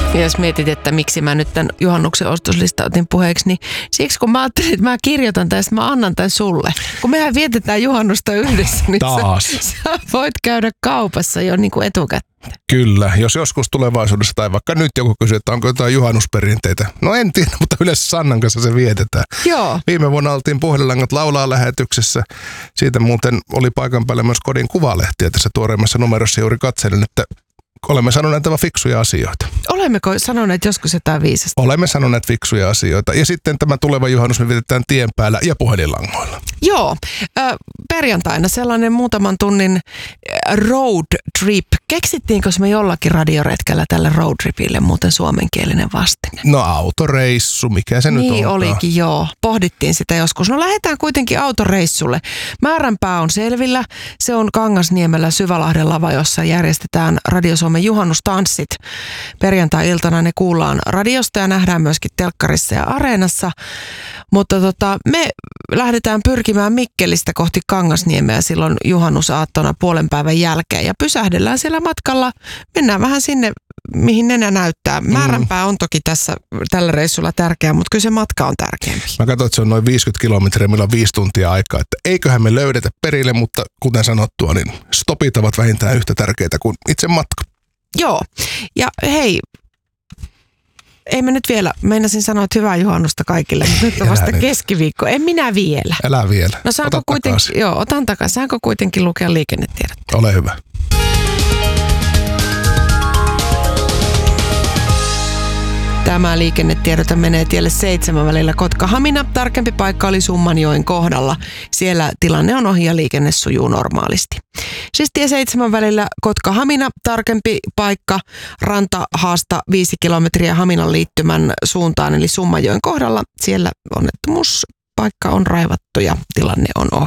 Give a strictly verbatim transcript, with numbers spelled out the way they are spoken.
Ja jos mietit, että miksi mä nyt tämän juhannuksen ostoslista otin puheeksi, niin siksi kun mä ajattelin, että mä kirjoitan tämän, mä annan tämän sulle. Kun mehän vietetään juhannusta yhdessä, niin Taas. Sä, sä voit käydä kaupassa jo niin kuin etukäteen. Kyllä, jos joskus tulevaisuudessa tai vaikka nyt joku kysyy, että onko jotain juhannusperinteitä. No en tiedä, mutta yleensä Sannan kanssa se vietetään. Joo. Viime vuonna oltiin Puhelinlangat laulaa lähetyksessä. Siitä muuten oli paikan päällä myös Kodin kuvalehtiä tässä tuoreimmassa numerossa juuri katselen, että olemme sanoneet tämän fiksuja asioita. Olemmeko sanoneet joskus jotain viisasta? Olemme sanoneet fiksuja asioita. Ja sitten tämä tuleva juhannus me vietetään tien päällä ja puhelinlangoilla. Joo, äh, perjantaina sellainen muutaman tunnin road trip. Keksittiinkö me jollakin radioretkellä tälle road tripille muuten suomenkielinen vastine? No autoreissu, mikä se niin nyt on? Niin olikin, joo. Pohdittiin sitä joskus. No lähdetään kuitenkin autoreissulle. Määränpää on selvillä. Se on Kangasniemellä Syvälahden lava, jossa järjestetään Radio Suomen juhannustanssit. Perjantai-iltana ne kuullaan radiosta ja nähdään myöskin telkkarissa ja areenassa. Mutta tota, me lähdetään pyrkimään Mikkelistä kohti Kangasniemeä silloin juhannusaattona puolen päivän jälkeen. Ja pysähdellään siellä matkalla. Mennään vähän sinne, mihin nenä näyttää. Määränpää on toki tässä tällä reissulla tärkeä, mutta kyllä se matka on tärkeämpi. Mä katsoin, että se on noin viisikymmentä kilometriä, meillä on viisi tuntia aikaa. Että eiköhän me löydetä perille, mutta kuten sanottua, niin stopit ovat vähintään yhtä tärkeitä kuin itse matka. Joo, ja hei, ei mä nyt vielä, meinasin sanoa, että hyvää juhannusta kaikille, mutta nyt on vasta keskiviikko. En minä vielä. Älä vielä. No saanko Ota kuitenkin, takaisin. joo, otan takaisin. Saanko kuitenkin lukea liikennetiedotteen? Ole hyvä. Tämä liikennetiedote menee tielle seitsemän välillä Kotka-Hamina. Tarkempi paikka oli Summanjoen kohdalla. Siellä tilanne on ohi ja liikenne sujuu normaalisti. Siis tie seitsemän välillä Kotka-Hamina. Tarkempi paikka Ranta-Haasta viisi kilometriä Haminan liittymän suuntaan eli Summanjoen kohdalla. Siellä onnettomuuspaikka on raivattu ja tilanne on ohi.